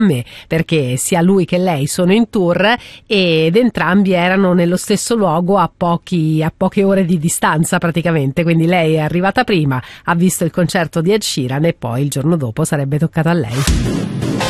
me, perché sia lui che lei sono in tour ed entrambi erano nello stesso luogo a poche ore di distanza praticamente, quindi lei è arrivata prima, ha visto il concerto di Ed Sheeran e poi il giorno dopo sarebbe toccato a lei.